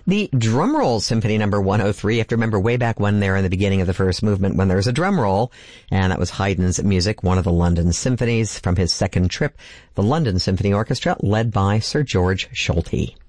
The drum roll Symphony number 103. You have to remember way back when there in the beginning of the first movement when there was a drum roll, and that was Haydn's music, one of the London symphonies from his second trip, the London Symphony Orchestra, led by Sir George Solti.